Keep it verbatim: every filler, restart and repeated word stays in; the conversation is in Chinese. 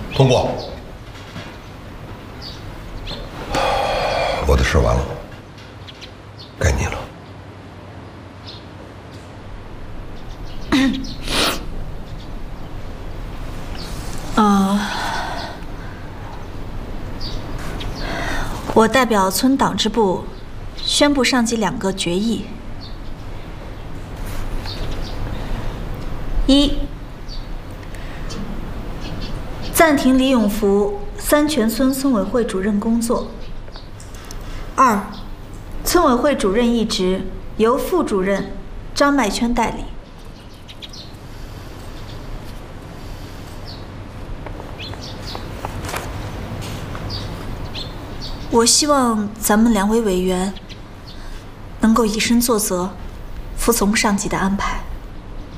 通过。我的事完了，该你了。 呃，我代表村党支部宣布上级两个决议：一，暂停李永福三泉村村委会主任工作；二，村委会主任一职由副主任张麦圈代理。我希望咱们两位委员能够以身作则，服从上级的安排。